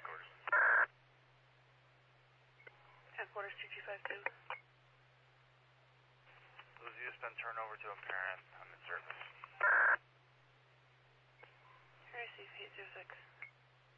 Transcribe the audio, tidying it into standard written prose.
headquarters. Headquarters 2252. Lucy has been turned over to a parent. I'm in service. Here I see 806.